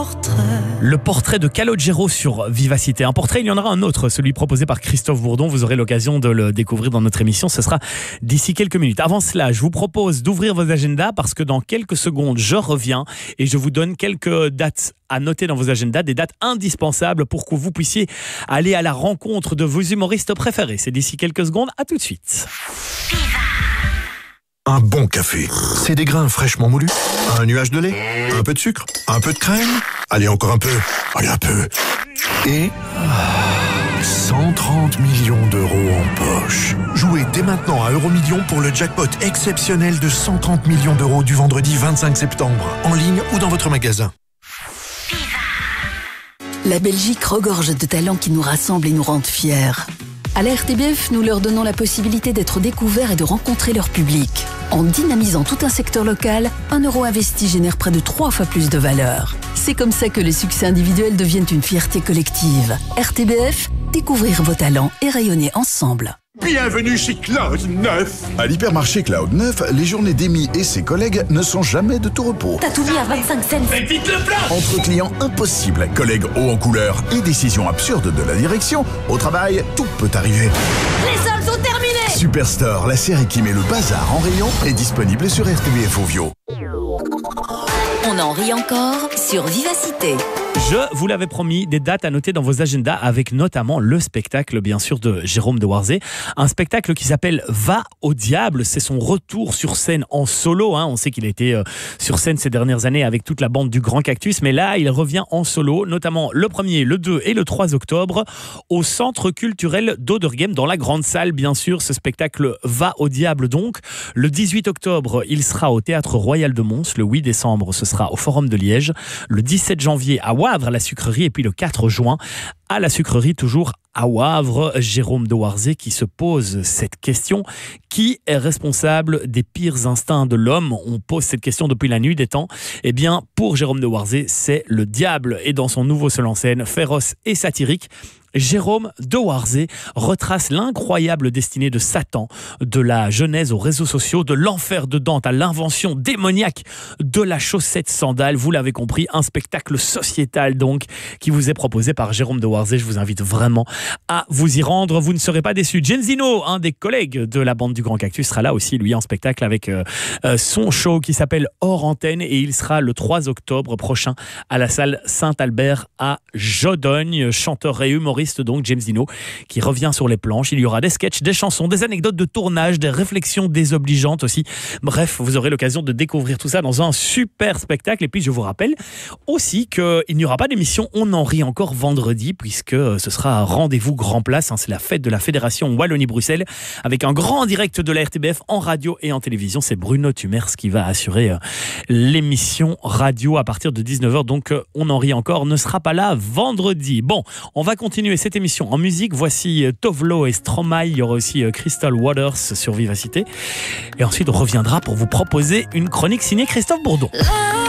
Le portrait de Calogero sur Vivacité. Un portrait, il y en aura un autre, celui proposé par Christophe Bourdon. Vous aurez l'occasion de le découvrir dans notre émission. Ce sera d'ici quelques minutes. Avant cela, je vous propose d'ouvrir vos agendas parce que dans quelques secondes, je reviens et je vous donne quelques dates à noter dans vos agendas, des dates indispensables pour que vous puissiez aller à la rencontre de vos humoristes préférés. C'est d'ici quelques secondes. À tout de suite. Un bon café, c'est des grains fraîchement moulus, un nuage de lait, un peu de sucre, un peu de crème, allez encore un peu, allez un peu, et 130 millions d'euros en poche. Jouez dès maintenant à Euromillions pour le jackpot exceptionnel de 130 millions d'euros du vendredi 25 septembre, en ligne ou dans votre magasin. La Belgique regorge de talents qui nous rassemblent et nous rendent fiers. À la RTBF, nous leur donnons la possibilité d'être découverts et de rencontrer leur public. En dynamisant tout un secteur local, 1 euro investi génère près de 3 fois plus de valeur. C'est comme ça que les succès individuels deviennent une fierté collective. RTBF, découvrir vos talents et rayonner ensemble. Bienvenue chez Cloud 9. À l'hypermarché Cloud 9, les journées d'Amy et ses collègues ne sont jamais de tout repos. T'as tout mis à 25 cents. Faites vite le plein. Entre clients impossibles, collègues hauts en couleur et décisions absurdes de la direction, au travail, tout peut arriver. Les soldes sont terminés. Superstore, la série qui met le bazar en rayon, est disponible sur RTBF Ovio. On en rit encore sur Vivacité. Je vous l'avais promis, des dates à noter dans vos agendas avec notamment le spectacle, bien sûr, de Jérôme de Warzée. Un spectacle qui s'appelle Va au diable. C'est son retour sur scène en solo. On sait qu'il a été sur scène ces dernières années avec toute la bande du Grand Cactus. Mais là, il revient en solo, notamment le 1er, le 2 et le 3 octobre au Centre culturel d'Auderghem, dans la grande salle, bien sûr. Ce spectacle Va au diable, donc. Le 18 octobre, il sera au Théâtre Royal de Mons. Le 8 décembre, ce sera au Forum de Liège. Le 17 janvier, à Wavre, à la sucrerie, et puis le 4 juin à la sucrerie, toujours à Wavre. Jérôme de Warzée qui se pose cette question: qui est responsable des pires instincts de l'homme? On pose cette question depuis la nuit des temps. Eh bien, pour Jérôme de Warzée, c'est le diable. Et dans son nouveau seul en scène, féroce et satirique, Jérôme de Warzée retrace l'incroyable destinée de Satan, de la Genèse aux réseaux sociaux, de l'enfer de Dante à l'invention démoniaque de la chaussette sandale. Vous l'avez compris, un spectacle sociétal donc qui vous est proposé par Jérôme de Warzée. Je vous invite vraiment à vous y rendre, vous ne serez pas déçus. Genzino, un des collègues de la bande du Grand Cactus, sera là aussi, lui, en spectacle avec son show qui s'appelle Hors Antenne, et il sera le 3 octobre prochain à la salle Saint-Albert à Jodogne. Chanteur et humoriste donc, James Dino, qui revient sur les planches. Il y aura des sketchs, des chansons, des anecdotes de tournage, des réflexions désobligeantes aussi. Bref, vous aurez l'occasion de découvrir tout ça dans un super spectacle. Et puis, je vous rappelle aussi qu'il n'y aura pas d'émission On en rit encore vendredi, puisque ce sera un rendez-vous grand place. C'est la fête de la Fédération Wallonie-Bruxelles, avec un grand direct de la RTBF en radio et en télévision. C'est Bruno Tumers qui va assurer l'émission radio à partir de 19h. Donc, On en rit encore ne sera pas là vendredi. Bon, on va continuer cette émission en musique. Voici Tovlo et Stromae. Il y aura aussi Crystal Waters sur Vivacité. Et ensuite, on reviendra pour vous proposer une chronique signée Christophe Bourdon.